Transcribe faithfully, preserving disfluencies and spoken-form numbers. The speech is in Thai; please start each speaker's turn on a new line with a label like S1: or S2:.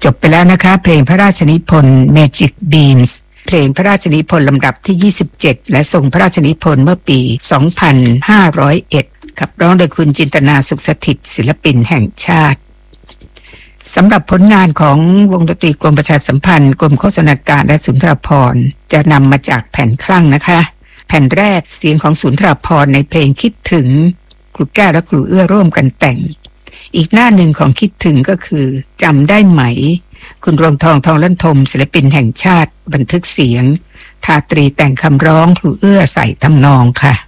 S1: จบไปแล้วนะคะเพลงพระราชนิพนธ์ Magic Beans เพลงพระราชนิพนธ์ลำดับที่ยี่สิบเจ็ดและทรงพระราชนิพนธ์เมื่อปีสองพันห้าร้อยเอ็ดขับร้องโดยคุณจินตนาสุขสถิตศิลปินแห่งชาติสำหรับผลงานของวงดนตรีกรมประชาสัมพันธ์กรมโฆษณาการและสุนทรภรณ์จะนำมาจากแผ่นคลั่งนะคะแผ่นแรกเสียงของสุนทรภรณ์ในเพลงคิดถึงครูแก้วและครูเอื้อร่วมกันแต่งอีกหน้าหนึ่งของคิดถึงก็คือจำได้ไหมคุณรวงทองทองลั่นทมศิลปินแห่งชาติบันทึกเสียงทาตรีแต่งคำร้องครูเอื้อใส่ทำนองค่ะ